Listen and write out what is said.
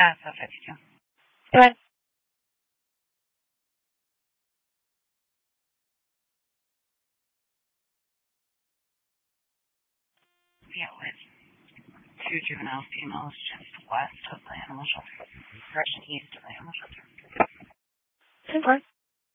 So 52. Go ahead. Yeah, with two juvenile females just west of the animal shelter, direction east of the animal shelter.